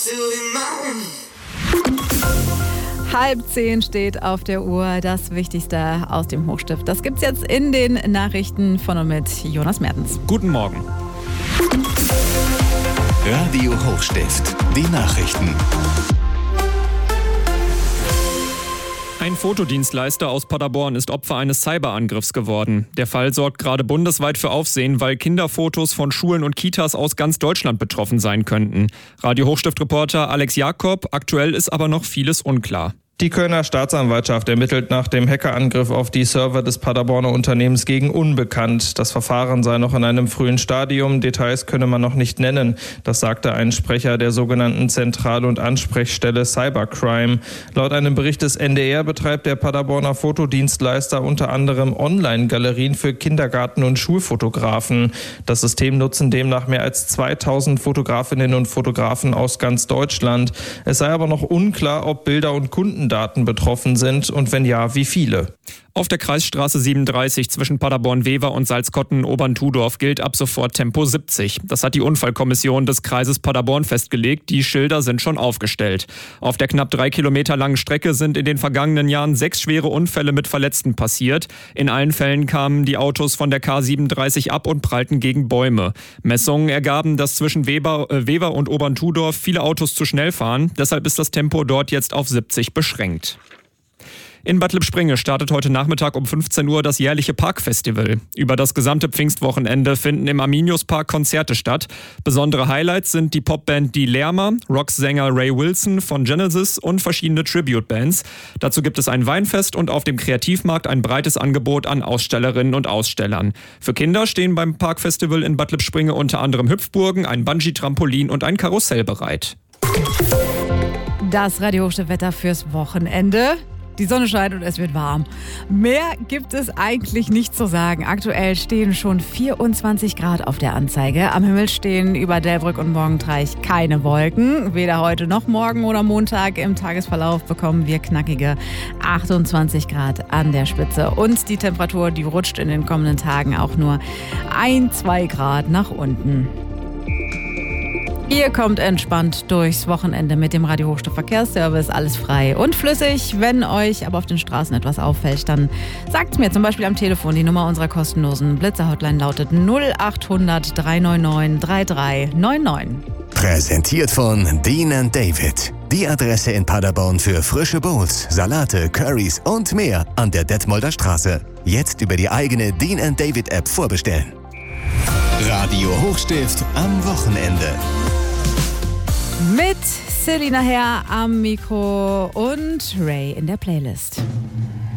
9:30 steht auf der Uhr. Das Wichtigste aus dem Hochstift. Das gibt's jetzt in den Nachrichten von und mit Jonas Mertens. Guten Morgen. Radio Hochstift, die Nachrichten. Ein Fotodienstleister aus Paderborn ist Opfer eines Cyberangriffs geworden. Der Fall sorgt gerade bundesweit für Aufsehen, weil Kinderfotos von Schulen und Kitas aus ganz Deutschland betroffen sein könnten. Radio Hochstift-Reporter Alex Jakob, aktuell ist aber noch vieles unklar. Die Kölner Staatsanwaltschaft ermittelt nach dem Hackerangriff auf die Server des Paderborner Unternehmens gegen Unbekannt. Das Verfahren sei noch in einem frühen Stadium. Details könne man noch nicht nennen. Das sagte ein Sprecher der sogenannten Zentral- und Ansprechstelle Cybercrime. Laut einem Bericht des NDR betreibt der Paderborner Fotodienstleister unter anderem Online-Galerien für Kindergarten- und Schulfotografen. Das System nutzen demnach mehr als 2000 Fotografinnen und Fotografen aus ganz Deutschland. Es sei aber noch unklar, ob Bilder und Kundendaten betroffen sind und wenn ja, wie viele. Auf der Kreisstraße 37 zwischen Paderborn-Wever und Salzkotten-Oberntudorf gilt ab sofort Tempo 70. Das hat die Unfallkommission des Kreises Paderborn festgelegt. Die Schilder sind schon aufgestellt. Auf der knapp 3 Kilometer langen Strecke sind in den vergangenen Jahren 6 schwere Unfälle mit Verletzten passiert. In allen Fällen kamen die Autos von der K37 ab und prallten gegen Bäume. Messungen ergaben, dass zwischen Wever und Oberntudorf viele Autos zu schnell fahren. Deshalb ist das Tempo dort jetzt auf 70 beschränkt. In Bad Lippspringe startet heute Nachmittag um 15 Uhr das jährliche Parkfestival. Über das gesamte Pfingstwochenende finden im Arminius-Park Konzerte statt. Besondere Highlights sind die Popband Die Lärmer, Rocksänger Ray Wilson von Genesis und verschiedene Tribute-Bands. Dazu gibt es ein Weinfest und auf dem Kreativmarkt ein breites Angebot an Ausstellerinnen und Ausstellern. Für Kinder stehen beim Parkfestival in Bad Lippspringe unter anderem Hüpfburgen, ein Bungee-Trampolin und ein Karussell bereit. Das Radio Hochstift-Wetter fürs Wochenende. Die Sonne scheint und es wird warm. Mehr gibt es eigentlich nicht zu sagen. Aktuell stehen schon 24 Grad auf der Anzeige. Am Himmel stehen über Delbrück und Morgentreich keine Wolken. Weder heute noch morgen oder Montag. Im Tagesverlauf bekommen wir knackige 28 Grad an der Spitze. Und die Temperatur, die rutscht in den kommenden Tagen auch nur 1-2 Grad nach unten. Ihr kommt entspannt durchs Wochenende mit dem Radio Hochstift Verkehrsservice. Alles frei und flüssig. Wenn euch aber auf den Straßen etwas auffällt, dann sagt's mir zum Beispiel am Telefon. Die Nummer unserer kostenlosen Blitzer-Hotline lautet 0800 399 3399. Präsentiert von Dean & David. Die Adresse in Paderborn für frische Bowls, Salate, Currys und mehr an der Detmolder Straße. Jetzt über die eigene Dean & David App vorbestellen. Radio Hochstift am Wochenende. Mit Selina Herr am Mikro und Ray in der Playlist.